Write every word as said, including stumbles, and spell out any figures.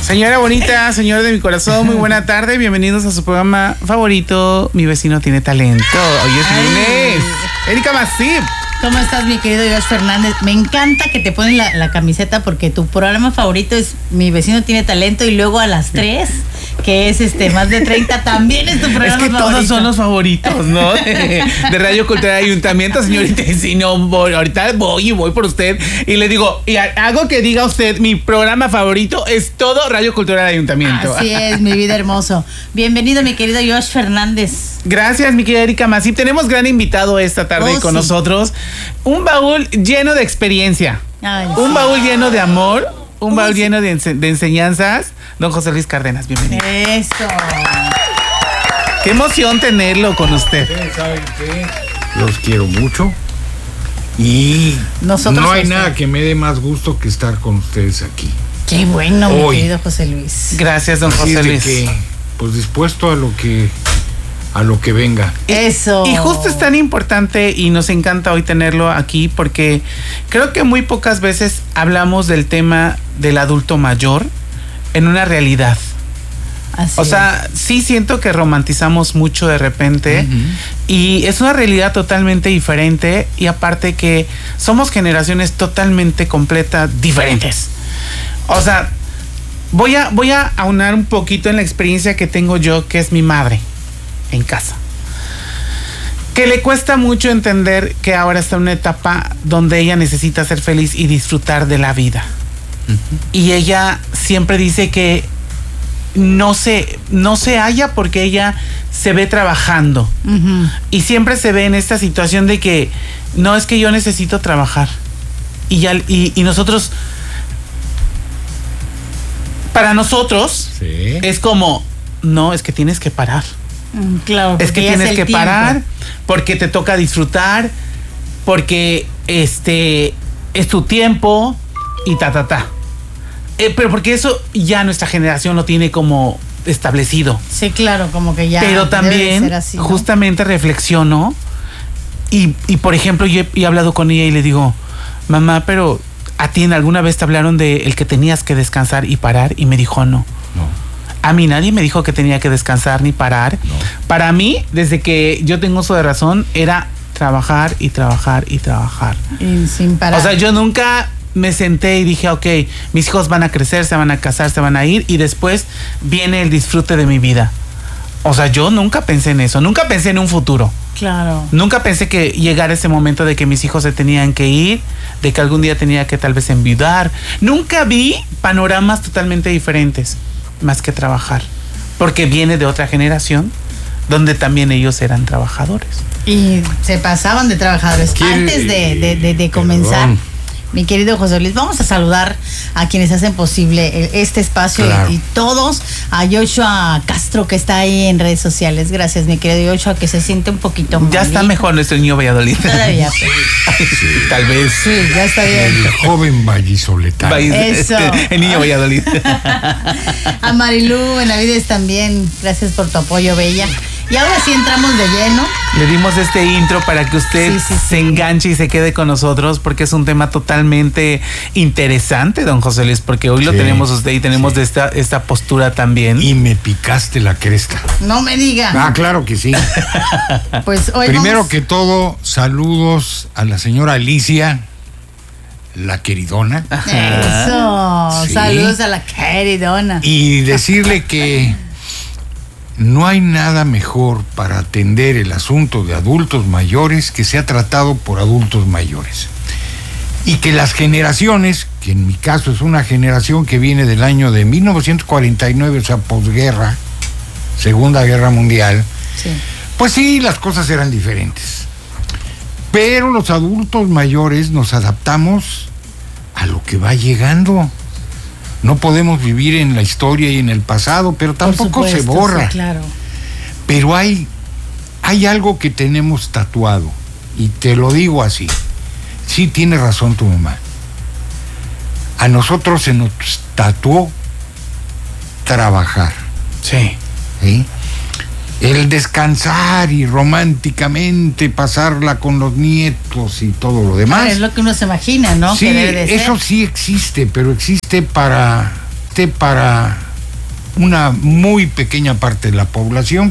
Señora bonita, señor de mi corazón, muy buena tarde. Bienvenidos a su programa favorito, Mi Vecino Tiene Talento. Hoy es lunes. Erika Masip. ¿Cómo estás, mi querido Josh Fernández? Me encanta que te ponen la, la camiseta porque tu programa favorito es Mi Vecino Tiene Talento y luego a las tres, que es este más de treinta, también es tu programa favorito. Es que favorito. Todos son los favoritos, ¿no? De, de Radio Cultural Ayuntamiento, señorita. Si no, voy, ahorita voy y voy por usted y le digo, y hago que diga usted, mi programa favorito es todo Radio Cultural Ayuntamiento. Así es, mi vida hermoso. Bienvenido, mi querido Josh Fernández. Gracias, mi querida Erika Masip. Tenemos gran invitado esta tarde oh, con sí. nosotros. Un baúl lleno de experiencia. Ay, un sí. baúl lleno de amor. Un Uy, baúl sí. lleno de, ense- de enseñanzas. Don José Luis Cárdenas, bienvenido. Eso. Qué emoción tenerlo con usted. Ustedes saben que los quiero mucho. Y Nosotros no hay usted. nada que me dé más gusto que estar con ustedes aquí. Qué bueno, Hoy. mi querido José Luis. Gracias, don Así José Luis. Que, pues dispuesto a lo que a lo que venga. Eso. Y justo es tan importante y nos encanta hoy tenerlo aquí porque creo que muy pocas veces hablamos del tema del adulto mayor en una realidad. Así o sea, es. sí siento que romantizamos mucho de repente uh-huh. y es una realidad totalmente diferente y aparte que somos generaciones totalmente completas diferentes. O sea, voy a, voy a aunar un poquito en la experiencia que tengo yo, que es mi madre en casa, que le cuesta mucho entender que ahora está en una etapa donde ella necesita ser feliz y disfrutar de la vida. Uh-huh. Y ella siempre dice que no se, no se halla porque ella se ve trabajando. Uh-huh. Y siempre se ve en esta situación de que no, es que yo necesito trabajar. Y, ya, y, y nosotros, para nosotros, sí. es como, no, es que tienes que parar. Claro, es que tienes es que tiempo. parar porque te toca disfrutar, porque este es tu tiempo y ta ta ta. Eh, pero porque eso ya nuestra generación lo tiene como establecido. Sí, claro, como que ya. Pero también ser así, ¿no? Justamente reflexiono y, y por ejemplo yo he, he hablado con ella y le digo, mamá, pero a ti alguna vez te hablaron de el que tenías que descansar y parar, y me dijo no. No. A mí nadie me dijo que tenía que descansar ni parar. No. Para mí, desde que yo tengo uso de razón, era trabajar y trabajar y trabajar. Y sin parar. O sea, yo nunca me senté y dije, ok, mis hijos van a crecer, se van a casar, se van a ir y después viene el disfrute de mi vida. O sea, yo nunca pensé en eso, nunca pensé en un futuro. Claro. Nunca pensé que llegara ese momento de que mis hijos se tenían que ir, de que algún día tenía que tal vez enviudar. Nunca vi panoramas totalmente diferentes. Más que trabajar, porque viene de otra generación donde también ellos eran trabajadores y se pasaban de trabajadores. Antes de, de, de, de comenzar, Perdón. mi querido José Luis, vamos a saludar a quienes hacen posible este espacio claro. y, y todos, a Joshua Castro, que está ahí en redes sociales. Gracias, mi querido Joshua, que se siente un poquito ya está mejor nuestro niño Valladolid. Todavía sí, tal vez sí, ya está bien. El joven vallisoletano. Eso. El niño Valladolid. A Marilú Benavides también, gracias por tu apoyo, bella. Y ahora sí entramos de lleno. Le dimos este intro para que usted sí, sí, se sí. enganche y se quede con nosotros, porque es un tema totalmente interesante, don José Luis, porque hoy sí, lo tenemos usted y tenemos sí. de esta, esta postura también. Y me picaste la cresta. No me diga. Ah, claro que sí. Pues hoy Primero vamos... que todo, saludos a la señora Alicia, la queridona. Eso, sí. Saludos a la queridona. Y decirle que no hay nada mejor para atender el asunto de adultos mayores que sea tratado por adultos mayores. Y que las generaciones, que en mi caso es una generación que viene del año de mil novecientos cuarenta y nueve, o sea, posguerra, Segunda Guerra Mundial, sí. pues sí, las cosas eran diferentes. Pero los adultos mayores nos adaptamos a lo que va llegando. No podemos vivir en la historia y en el pasado, pero tampoco supuesto, se borra. Sí, claro. Pero hay, hay algo que tenemos tatuado, y te lo digo así. Sí, tiene razón tu mamá. A nosotros se nos tatuó trabajar. Sí. ¿Sí? El descansar y románticamente pasarla con los nietos y todo lo demás. Claro, es lo que uno se imagina, ¿no? Sí, que debe de eso ser. Sí existe, pero existe para existe para una muy pequeña parte de la población